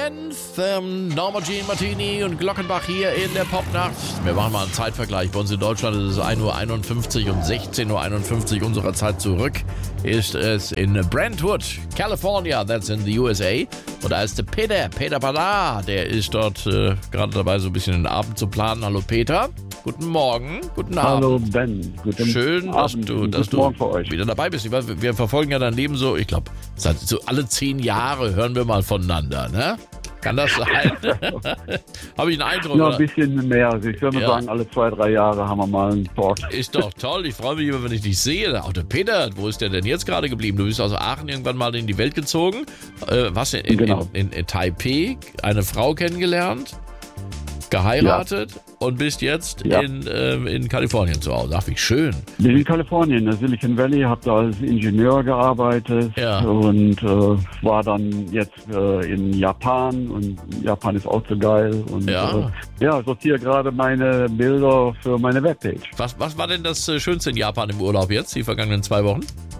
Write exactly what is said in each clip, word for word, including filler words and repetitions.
Anthem, Norma Jean Martini und Glockenbach hier in der Popnacht. Wir machen mal einen Zeitvergleich. Bei uns in Deutschland ist es ein Uhr einundfünfzig und sechzehn Uhr einundfünfzig unserer Zeit zurück. Ist es in Brentwood, California, that's in the U S A. Und da ist der Peter, Peter Ballard, der ist dort äh, gerade dabei, so ein bisschen den Abend zu planen. Hallo Peter, guten Morgen, guten Abend. Hallo Ben, guten Schön, dass Abend, du, dass du Morgen für euch. wieder dabei bist. Wir, wir verfolgen ja dein Leben so, ich glaube, seit so alle zehn Jahre hören wir mal voneinander, ne? Kann das sein? Habe ich einen Eindruck? Ja, oder? ein bisschen mehr. Also ich würde Ja. sagen, alle zwei, drei Jahre haben wir mal einen Talk. Ist doch toll. Ich freue mich immer, wenn ich dich sehe. Auch der Peter, wo ist der denn jetzt gerade geblieben? Du bist aus Aachen irgendwann mal in die Welt gezogen. Äh, was in, in, Genau. in, in, in Taipei, eine Frau kennengelernt, geheiratet und bist jetzt Ja. in, äh, in Kalifornien zu Hause. Ach, wie schön. Ich bin in Kalifornien, in der Silicon Valley, habe da als Ingenieur gearbeitet Ja. und äh, war dann jetzt äh, in Japan und Japan ist auch so geil und Ja. äh, ja, sortiere gerade meine Bilder für meine Webpage. Was, was war denn das äh, Schönste in Japan im Urlaub jetzt, die vergangenen zwei Wochen?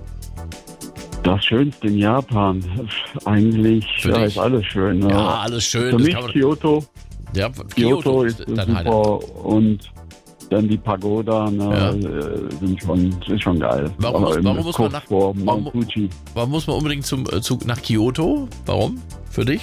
Das Schönste in Japan, eigentlich Für ja, dich? ist alles schön. Ne? Ja, alles schön. Für das mich kann man, Kyoto. ja, Kyoto ist dein Highlight. super und dann die Pagoda, ne, Ja. äh, sind schon, sind schon geil. Warum muss- Aber warum im muss man kurz nach- vor warum- Mount Fuji. Warum muss man unbedingt zum äh, Zug nach Kyoto? Warum? Für dich?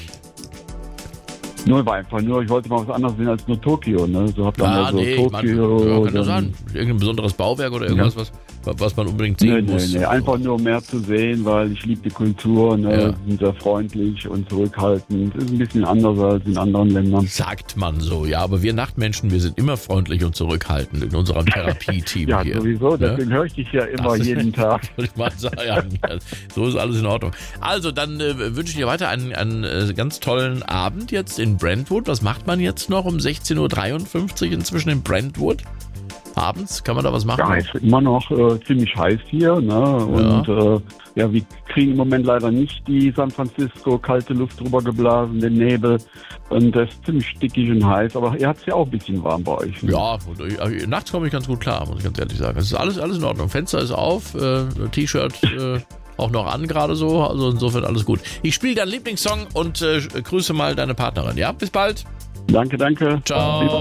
Nur war einfach nur, ich wollte mal was anderes sehen als nur Tokio, ne? So habt ihr Ah, mal so nee, ich mein, Tokio. ja, kann das dann- sein. Irgendein besonderes Bauwerk oder irgendwas, was, was man unbedingt sehen Nee, nee, muss. nee, einfach nur mehr zu sehen, weil ich liebe die Kultur, ne? Ja. Sind sehr freundlich und zurückhaltend. Ist ein bisschen anders als in anderen Ländern. Sagt man so, ja, aber wir Nachtmenschen, wir sind immer freundlich und zurückhaltend in unserem Therapie-Team Ja, hier. sowieso, Ne? deswegen höre ich dich ja immer Das ist- jeden Tag. Würde ich mal sagen. Ja, so ist alles in Ordnung. Also, dann äh, wünsche ich dir weiter einen, einen äh, ganz tollen Abend jetzt in Brentwood. Was macht man jetzt noch um sechzehn Uhr dreiundfünfzig inzwischen in Brentwood? Abends, kann man da was machen? Ja, ist immer noch äh, ziemlich heiß hier, ne? Und äh, ja, wir kriegen im Moment leider nicht die San Francisco kalte Luft drüber geblasen, den Nebel. Und das ist ziemlich stickig und heiß, aber ihr habt es ja auch ein bisschen warm bei euch. Ne? Ja, und, äh, nachts komme ich ganz gut klar, muss ich ganz ehrlich sagen. Es ist alles, alles in Ordnung. Fenster ist auf, äh, T-Shirt äh, auch noch an gerade so, also insofern alles gut. Ich spiele deinen Lieblingssong und äh, grüße mal deine Partnerin, ja? Bis bald. Danke, danke. Ciao.